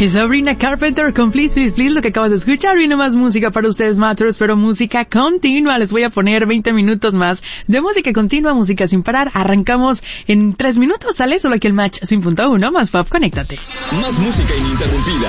Es Sabrina Carpenter con Please, Please, Please, lo que acabas de escuchar. Viene más música para ustedes, Matters, pero música continua. Les voy a poner 20 minutos más de música continua, música sin parar. Arrancamos en 3 minutos, ¿sale? Solo aquí el Match 100.1, más pop, conéctate. Más música ininterrumpida.